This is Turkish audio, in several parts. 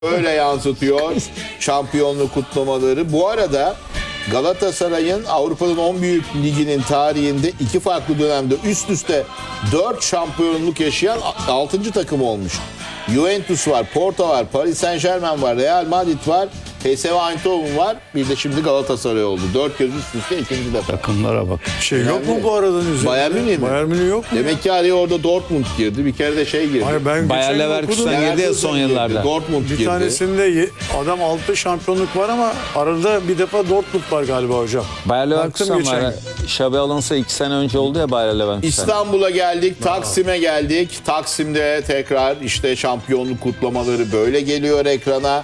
Öyle yansıtıyor şampiyonluk kutlamaları. Bu arada Galatasaray'ın Avrupa'nın 10 büyük liginin tarihinde iki farklı dönemde üst üste 4 şampiyonluk yaşayan 6. takım olmuş. Juventus var, Porto var, Paris Saint-Germain var, Real Madrid var, PSV Eindhoven var. Bir de şimdi Galatasaray oldu. 4 kez üst üste ikinci defa. Takımlara bak. Yok mu bu aradan üzerinde? Bayern Münih mi? Bayern Münih yok mu? Demek ki araya orada Dortmund girdi. Bir kere de şey girdi. Hayır, ben Bayer geçen Leverkusen okudum. girdi ya son yıllarda. Dortmund Bir girdi. tanesinde adam 6 şampiyonluk var ama arada bir defa Dortmund var galiba hocam. Bayer Leverkusen geçen var. Xabi Alonso 2 sene önce oldu ya Bayer Leverkusen. İstanbul'a geldik, Taksim'e geldik. Taksim'de tekrar işte şampiyonluk kutlamaları böyle geliyor ekrana.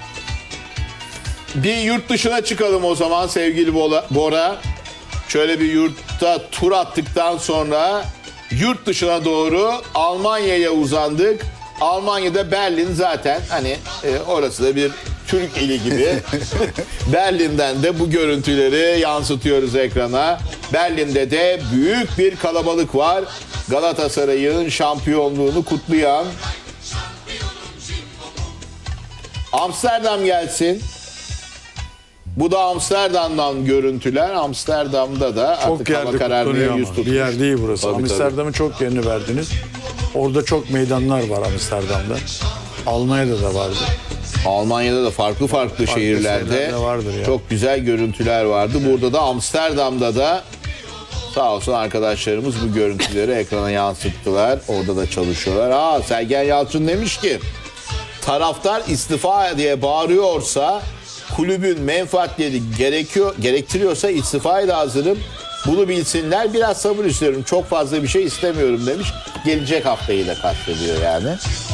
Bir yurt dışına çıkalım o zaman sevgili Bora. Şöyle bir yurtta tur attıktan sonra yurt dışına doğru Almanya'ya uzandık. Almanya'da Berlin zaten hani orası da bir Türk ili gibi. Berlin'den de bu görüntüleri yansıtıyoruz ekrana. Berlin'de de büyük bir kalabalık var. Galatasaray'ın şampiyonluğunu kutlayan. Amsterdam gelsin. Bu da Amsterdam'dan görüntüler. Amsterdam'da da Çok artık hava yerde kararmaya kutlanıyor yüz ama. tutmuş. Bir yer değil burası. Tabii, Amsterdam'ın çok yerini verdiniz. Orada çok meydanlar var Amsterdam'da. Almanya'da da vardı. Almanya'da da farklı şehirlerde şehirlerde vardır ya. çok güzel görüntüler vardı. Burada da Amsterdam'da da sağ olsun arkadaşlarımız bu görüntüleri ekrana yansıttılar. Orada da çalışıyorlar. Sergen Yalçın demiş ki taraftar istifa diye bağırıyorsa kulübün menfaatleri gerektiriyorsa istifaya da hazırım. Bunu bilsinler. Biraz sabır istiyorum. Çok fazla bir şey istemiyorum demiş. Gelecek haftayı da kastediyor yani.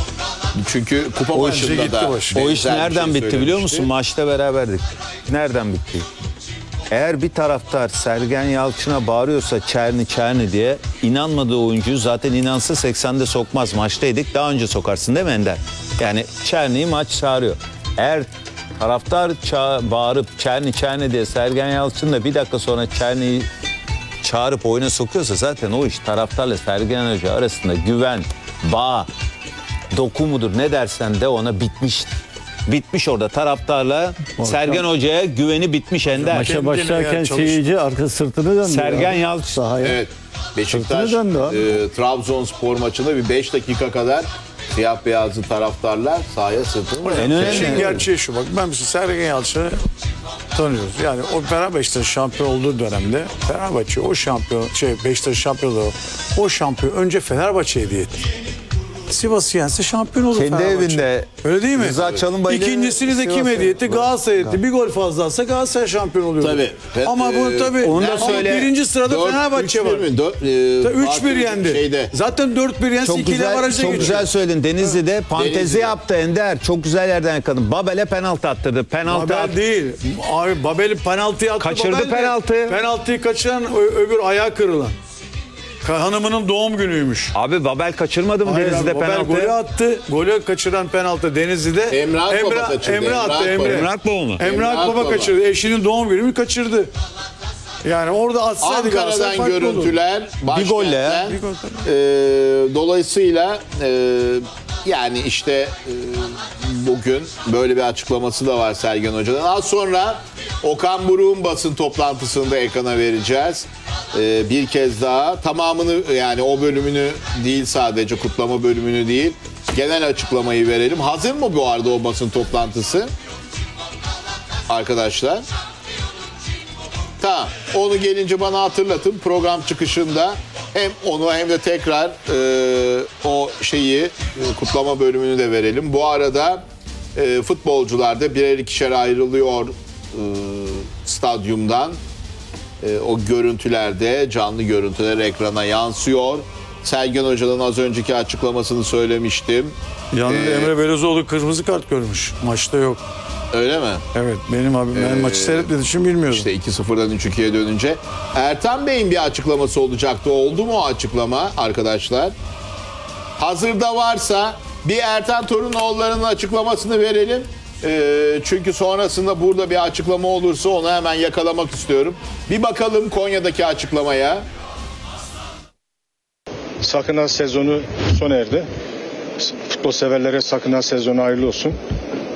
Çünkü kupa maçında da O iş benzer bir nereden şey bitti biliyor söylemişti. musun? Maçta beraberdik. Nereden bitti? Eğer bir taraftar Sergen Yalçın'a bağırıyorsa Çerni diye inanmadığı oyuncuyu zaten inansa 80'de sokmaz. Maçtaydık daha önce sokarsın değil mi Ender? Yani Çerni'yi maç çağırıyor. Eğer taraftar bağırıp Çerni diye Sergen Yalçın da bir dakika sonra Çerni'yi çağırıp oyuna sokuyorsa zaten o iş taraftarla Sergen Hoca arasında güven, bağ, doku mudur ne dersen de ona bitmiştir. Bitmiş orada taraftarla Sergen Hoca'ya güveni bitmiş Ender. Maça başlarken seyirci arka sırtını döndü. Sergen ya. Yalçın. Sahaya. Evet. Beşiktaş Sırtını döndü abi. Trabzonspor maçında bir 5 dakika kadar siyah beyazlı taraftarlar sahaya sırtını En önemli. İşin gerçeği şu bak, ben mesela Sergen Yalçın'ı tanıyoruz. Yani o Fenerbahçe'nin şampiyon olduğu dönemde Fenerbahçe o şampiyon Beşiktaş şampiyon oldu. O şampiyon önce Fenerbahçe hediye etti. Sivas'ı yense şampiyon olur Kendi Fenerbahçe. evinde Öyle değil mi? Rıza Çalınbay'la İkincisini de kim Sivas'a- hediye etti? Galatasaray etti. Bir gol fazla atsa Galatasaray şampiyon oluyor. Tabii. Ama bunu tabii. onu da ama söyle. birinci sırada Fenerbahçe var. 3-1 yendi. Zaten 4-1 yense Çok 2 ile güzel, baraja çok gidiyor. güzel söyledin. Denizli'de fantezi Denizli'de. yaptı Ender. Çok güzel yerden yakaladı. Babel'e penaltı attırdı. Penaltı Babel değil. Abi Babel'i penaltıyı attı. Kaçırdı Babel de penaltı. Penaltıyı kaçıran öbür ayağı kırılan. Hanımının doğum günüymüş. Abi Babel kaçırmadı mı Hayır Denizli'de abi, Babel penaltı? golü attı. Golü kaçıran penaltı Denizli'de. Emrah Baba kaçırdı. Emre attı. Emrah Baba mı? Emrah Baba kaçırdı. Eşinin doğum gününü kaçırdı. Yani orada atsaydı Galatasaray Ankara'dan farklı olurdu. görüntüler. Bir golle ya. başkentten. Bir gol Dolayısıyla yani işte bugün böyle bir açıklaması da var Sergen Hoca'dan. Az sonra Okan Buruk'un basın toplantısında ekrana vereceğiz. Bir kez daha tamamını, yani o bölümünü değil, sadece kutlama bölümünü değil, genel açıklamayı verelim. Hazır mı bu arada o basın toplantısı arkadaşlar? Tamam. Onu gelince bana hatırlatın. Program çıkışında hem onu hem de tekrar o şeyi kutlama bölümünü de verelim. Bu arada futbolcular da birer ikişer ayrılıyor stadyumdan. O görüntülerde, canlı görüntüler ekrana yansıyor. Sergen Hoca'nın az önceki açıklamasını söylemiştim. Yalnız Emre Belözoğlu kırmızı kart görmüş. Maçta yok. Öyle mi? Evet, benim abim ben maçı seyretmediğim için bilmiyordum. İşte 2-0'dan 3-2'ye dönünce. Ertan Bey'in bir açıklaması olacaktı. Oldu mu o açıklama arkadaşlar? Hazırda varsa bir Ertan Torunoğulları'nın açıklamasını verelim. Çünkü sonrasında burada bir açıklama olursa onu hemen yakalamak istiyorum. Bir bakalım Konya'daki açıklamaya. Sakınaz sezonu sona erdi. Futbol severlere Sakınaz sezonu hayırlı olsun.